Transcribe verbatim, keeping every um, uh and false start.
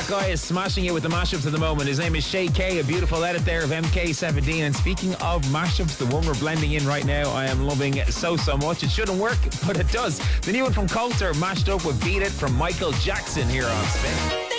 That guy is smashing it with the mashups at the moment. His name is Shay K, a beautiful edit there of M K seventeen. And speaking of mashups, the one we're blending in right now, I am loving so, so much. It shouldn't work, but it does. The new one from Coulter, mashed up with Beat It from Michael Jackson here on Spin.